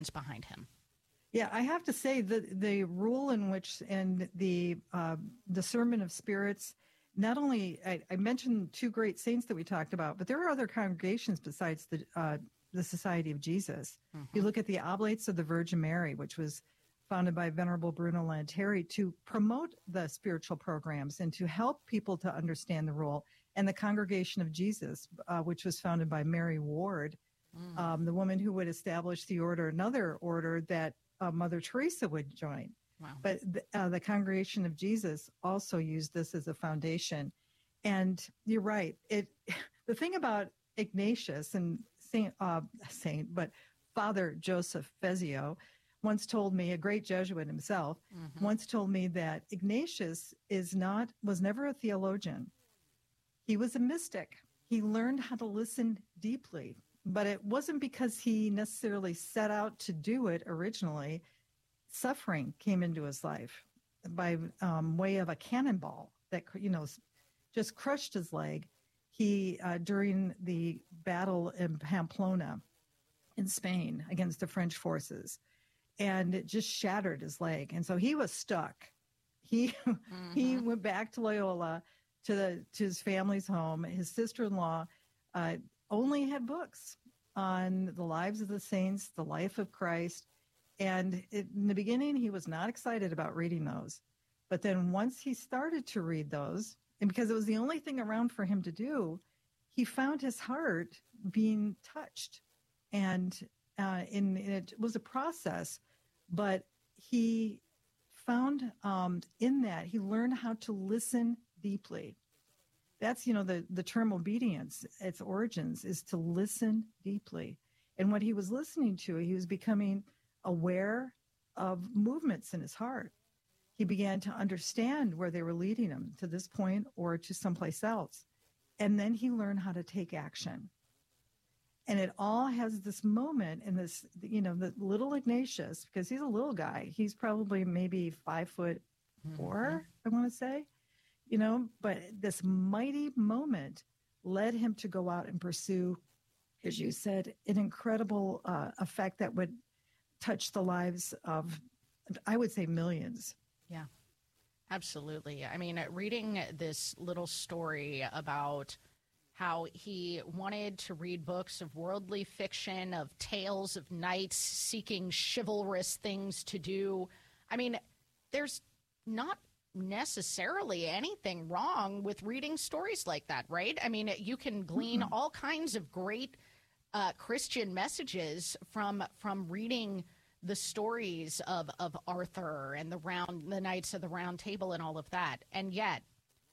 behind him. Yeah, I have to say that the rule in which and the discernment of spirits, not only I mentioned two great saints that we talked about, but there are other congregations besides the Society of Jesus. Mm-hmm. You look at the Oblates of the Virgin Mary, which was founded by Venerable Bruno Lanteri to promote the spiritual programs and to help people to understand the role, and the Congregation of Jesus, which was founded by Mary Ward, the woman who would establish the order, another order that Mother Teresa would join. Wow. But the Congregation of Jesus also used this as a foundation. And you're right. The thing about Ignatius and but Father Joseph Fezio once told me, a great Jesuit himself, once told me that Ignatius was never a theologian. He was a mystic. He learned how to listen deeply. But it wasn't because he necessarily set out to do it originally. Suffering came into his life by way of a cannonball that, just crushed his leg. He, during the battle in Pamplona in Spain against the French forces, and it just shattered his leg. And so he was stuck. He went back to Loyola, to his family's home. His sister-in-law only had books on the lives of the saints, the life of Christ. And in the beginning, he was not excited about reading those. But then once he started to read those, and because it was the only thing around for him to do, he found his heart being touched. And it was a process, but he found in that he learned how to listen deeply. That's, the term obedience, its origins is to listen deeply. And what he was listening to, he was becoming aware of movements in his heart. He began to understand where they were leading him to this point or to someplace else. And then he learned how to take action. And it all has this moment in this, the little Ignatius, because he's a little guy. He's probably maybe 5'4", I want to say. But this mighty moment led him to go out and pursue, as you said, an incredible effect that would touch the lives of, I would say, millions. Yeah, absolutely. I mean, reading this little story about how he wanted to read books of worldly fiction, of tales of knights seeking chivalrous things to do. I mean, there's not necessarily anything wrong with reading stories like that, right? I mean, you can glean all kinds of great Christian messages from reading the stories of Arthur and the Knights of the Round Table and all of that. And yet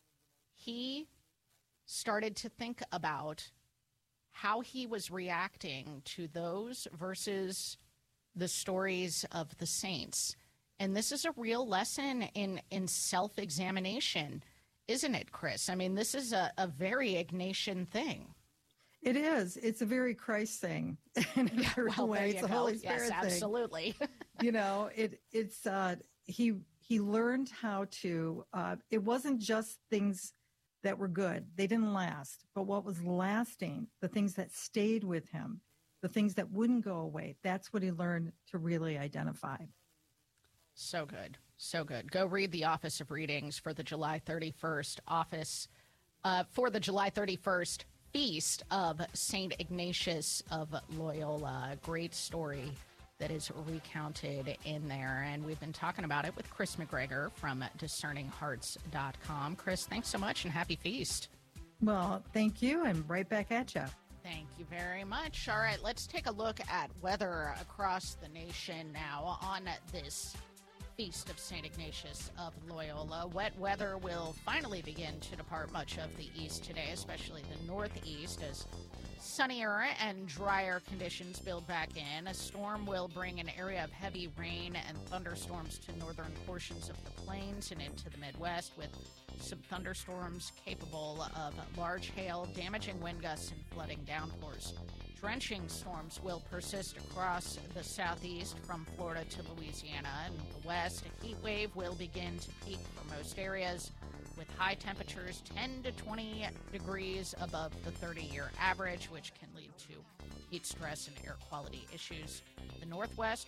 he started to think about how he was reacting to those versus the stories of the saints. And this is a real lesson in self-examination, isn't it, Chris? I mean, this is a very Ignatian thing. It is. It's a very Christ thing in a certain way. It's a Holy Spirit thing. Yes, absolutely. He learned how to. It wasn't just things that were good; they didn't last. But what was lasting, the things that stayed with him, the things that wouldn't go away. That's what he learned to really identify. So good, so good. Go read the Office of Readings for the July 31st for the July 31st. Feast of St. Ignatius of Loyola. A great story that is recounted in there. And we've been talking about it with Chris McGregor from discerninghearts.com. Chris, thanks so much and happy feast. Well, thank you, and right back at you. Thank you very much. All right, let's take a look at weather across the nation now on this Feast of St. Ignatius of Loyola. Wet weather will finally begin to depart much of the east today, especially the northeast, as sunnier and drier conditions build back in. A storm will bring an area of heavy rain and thunderstorms to northern portions of the plains and into the Midwest, with some thunderstorms capable of large hail, damaging wind gusts, and flooding downpours. Drenching storms will persist across the southeast from Florida to Louisiana and the west. A heat wave will begin to peak for most areas. with high temperatures 10 to 20 degrees above the 30-year average, which can lead to heat stress and air quality issues. The Northwest